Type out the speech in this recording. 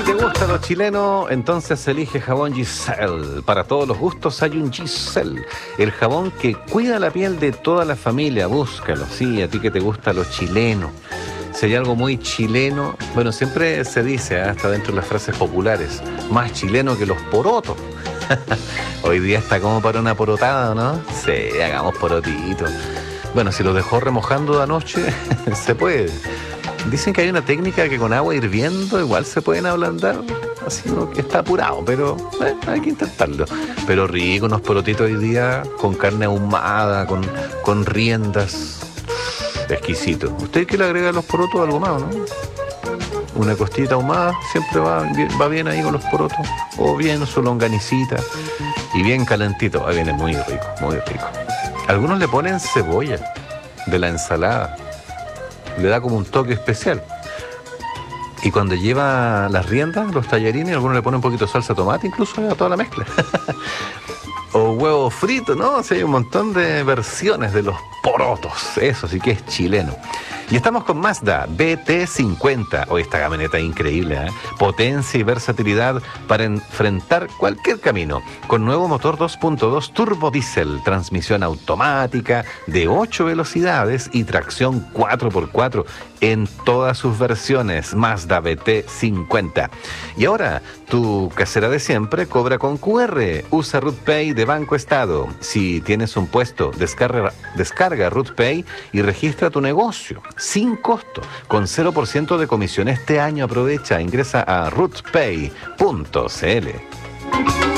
te gusta lo chileno, entonces elige jabón Giselle. Para todos los gustos hay un Giselle, el jabón que cuida la piel de toda la familia. Búscalo, sí, a ti que te gusta lo chileno. Si hay algo muy chileno, bueno, siempre se dice, hasta dentro de las frases populares, más chileno que los porotos. Hoy día está como para una porotada, ¿no? Sí, hagamos porotito. Bueno, si los dejó remojando de anoche, se puede. Dicen que hay una técnica que con agua hirviendo igual se pueden ablandar, así no que está apurado, pero hay que intentarlo. Pero rico, unos porotitos hoy día con carne ahumada, con riendas, exquisito. ¿Usted qué le agrega a los porotos? Algo más, ¿no? Una costita ahumada siempre va bien ahí con los porotos, o bien su longanicita, y bien calentito, ahí viene muy rico, muy rico. Algunos le ponen cebolla de la ensalada, le da como un toque especial. Y cuando lleva las riendas, los tallarines, algunos le ponen un poquito de salsa de tomate, incluso a toda la mezcla. O huevo frito, ¿no? O sea, hay un montón de versiones de los porotos. Eso sí que es chileno. Y estamos con Mazda BT50. Hoy esta camioneta es increíble, ¿eh? Potencia y versatilidad para enfrentar cualquier camino. Con nuevo motor 2.2 turbo diésel, transmisión automática de 8 velocidades y tracción 4x4 en todas sus versiones. Mazda BT50. Y ahora, tu casera de siempre cobra con QR. Usa RootPay de Banco Estado. Si tienes un puesto, descarga RootPay y registra tu negocio sin costo, con 0% de comisión este año. Aprovecha, ingresa a rootpay.cl.